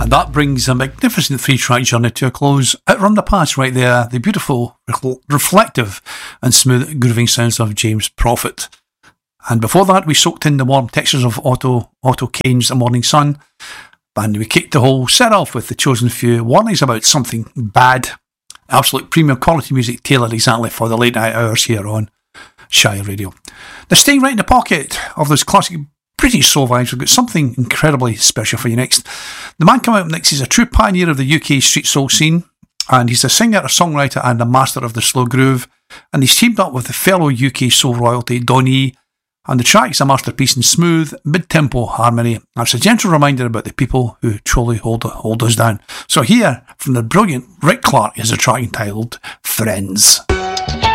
And that brings a magnificent 3-track journey to a close. Out Run the Pass right there, the beautiful, reflective and smooth grooving sounds of James Prophet. And before that, we soaked in the warm textures of Otto Kane's The Morning Sun. And we kicked the whole set off with The Chosen Few, warnings about something bad. Absolute premium quality music tailored exactly for the late night hours here on Shire Radio. Now, staying right in the pocket of those classic British soul vibes, we've got something incredibly special for you next. The man coming up next is a true pioneer of the UK street soul scene, and he's a singer, a songwriter and a master of the slow groove, and he's teamed up with the fellow UK soul royalty Don E, and the track's a masterpiece in smooth, mid-tempo harmony. It's a gentle reminder about the people who truly hold us down. So here, from the brilliant Rick Clark, is a track entitled Friends.